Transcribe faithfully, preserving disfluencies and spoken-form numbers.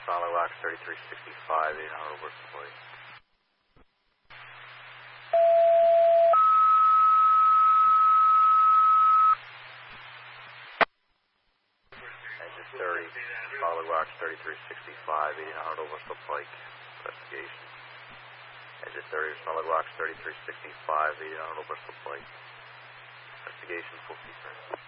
Solid Rocks thirty-three sixty-five, eight hundred Bristol Plate. Engine thirty, Solid Rocks thirty-three sixty-five, eight hundred Bristol Plate. Investigation. Engine thirty, Solid Rocks thirty-three sixty-five, eight hundred Bristol Plate. Investigation full feature.